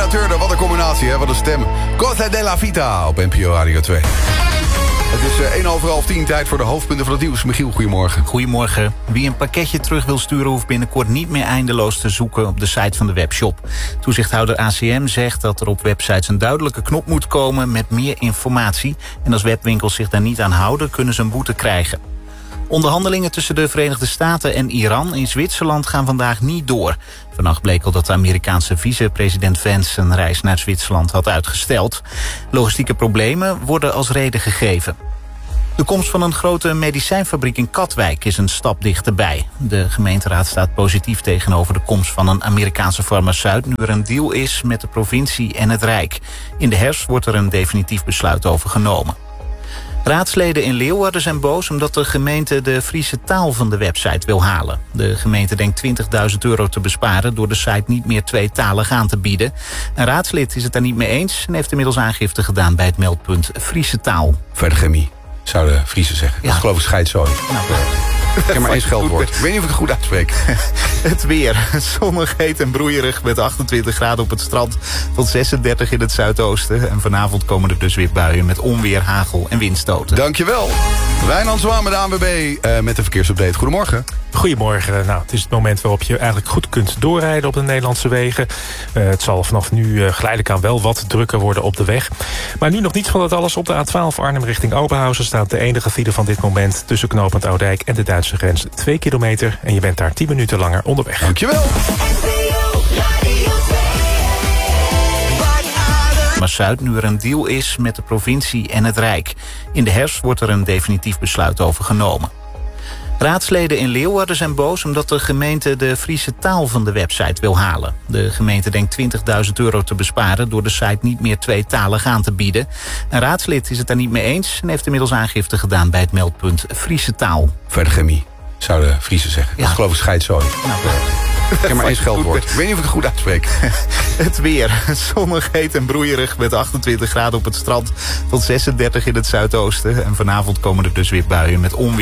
Tina Turner, wat een combinatie, hè? Wat een stem. Cosa della Vita op NPO Radio 2. Het is 9:30 tijd voor de hoofdpunten van het nieuws. Michiel, goedemorgen. Goedemorgen. Wie een pakketje terug wil sturen hoeft binnenkort niet meer eindeloos te zoeken op de site van de webshop. Toezichthouder ACM zegt dat er op websites een duidelijke knop moet komen met meer informatie. En als webwinkels zich daar niet aan houden, kunnen ze een boete krijgen. Onderhandelingen tussen de Verenigde Staten en Iran in Zwitserland gaan vandaag niet door. Vannacht bleek al dat de Amerikaanse vice-president Vance een reis naar Zwitserland had uitgesteld. Logistieke problemen worden als reden gegeven. De komst van een grote medicijnfabriek in Katwijk is een stap dichterbij. De gemeenteraad staat positief tegenover de komst van een Amerikaanse farmaceut, nu er een deal is met de provincie en het Rijk. In de herfst wordt er een definitief besluit over genomen. Raadsleden in Leeuwarden zijn boos omdat de gemeente de Friese taal van de website wil halen. De gemeente denkt €20.000 te besparen door de site niet meer tweetalig aan te bieden. Een raadslid is het daar niet mee eens en heeft inmiddels aangifte gedaan bij het meldpunt Friese taal. Verder chemie, zouden Friese zeggen. Ja. Dat geloof ik scheidzooi. Nou, Ik heb maar één scheldwoord. Ik weet niet of ik het goed uitspreek. Het weer. Zonnig, heet en broeierig met 28 graden op het strand tot 36 in het zuidoosten. En vanavond komen er dus weer buien met onweer, hagel en windstoten. Dankjewel. Wijnand Zwaan met de ANWB met de verkeersupdate. Goedemorgen. Goedemorgen. Nou, het is het moment waarop je eigenlijk goed kunt doorrijden op de Nederlandse wegen. Het zal vanaf nu geleidelijk aan wel wat drukker worden op de weg. Maar nu nog niet van dat alles. Op de A12 Arnhem richting Oberhausen staat de enige file van dit moment tussen knooppunt Oudijk en de Duitse grens 2 kilometer. En je bent daar 10 minuten langer onderweg. Dankjewel. Maar Zuid nu er een deal is met de provincie en het Rijk. In de herfst wordt er een definitief besluit over genomen. Raadsleden in Leeuwarden zijn boos omdat de gemeente de Friese taal van de website wil halen. De gemeente denkt €20.000 te besparen door de site niet meer tweetalig aan te bieden. Een raadslid is het daar niet mee eens en heeft inmiddels aangifte gedaan bij het meldpunt Friese taal. Verder chemie, zouden Friese zeggen. Ja. Dat geloof ik scheidzooi. Nou, Ik heb maar één scheldwoord. Ik weet niet of ik het goed uitspreek. het weer. Zonnig, heet en broeierig met 28 graden op het strand tot 36 in het zuidoosten. En vanavond komen er dus weer buien met onweer.